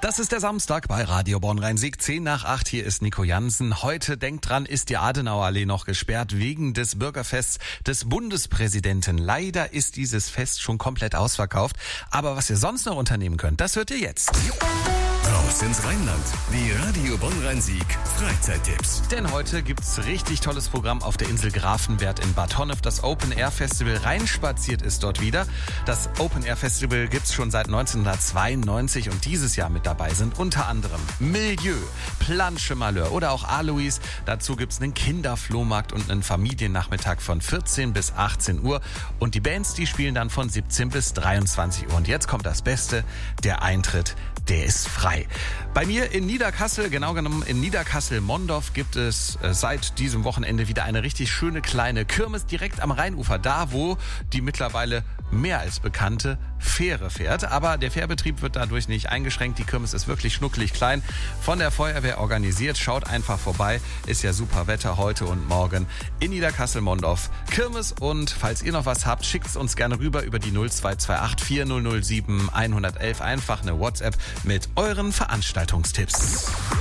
Das ist der Samstag bei Radio Bonn-Rhein-Sieg. 7:10. Hier ist Nico Jansen. Heute, denkt dran, ist die Adenauerallee noch gesperrt wegen des Bürgerfests des Bundespräsidenten. Leider ist dieses Fest schon komplett ausverkauft. Aber was ihr sonst noch unternehmen könnt, das hört ihr jetzt. Raus ins Rheinland. Die Radio Bonn-Rhein-Sieg Freizeittipps. Denn heute gibt's richtig tolles Programm auf der Insel Grafenwert in Bad Honnef. Das Open Air Festival Reinspaziert ist dort wieder. Das Open Air Festival gibt's schon seit 1992 und dieses Jahr mit dabei sind unter anderem Milieu, Planche Malheur oder auch Alois. Dazu gibt's einen Kinderflohmarkt und einen Familiennachmittag von 14 bis 18 Uhr. Und die Bands, die spielen dann von 17 bis 23 Uhr. Und jetzt kommt das Beste, der Eintritt, der ist frei. Bei mir in Niederkassel, genau genommen in Niederkassel-Mondorf, gibt es seit diesem Wochenende wieder eine richtig schöne kleine Kirmes direkt am Rheinufer. Da, wo die mittlerweile mehr als bekannte Fähre fährt. Aber der Fährbetrieb wird dadurch nicht eingeschränkt. Die Kirmes ist wirklich schnuckelig klein. Von der Feuerwehr organisiert. Schaut einfach vorbei. Ist ja super Wetter heute und morgen in Niederkassel-Mondorf. Kirmes, und falls ihr noch was habt, schickt es uns gerne rüber über die 0228 4007 111. Einfach eine WhatsApp mit euren Veranstaltungstipps.